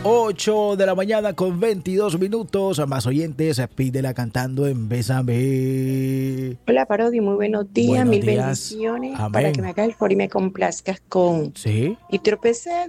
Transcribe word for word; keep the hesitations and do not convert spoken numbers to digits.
ocho de la mañana con veintidós minutos. A más oyentes, pídela cantando en Bésame. Hola Parodi, muy buenos días, Buenos mil días. bendiciones para que Amén. me hagas el favor y me complazcas con Sí. Y tropecé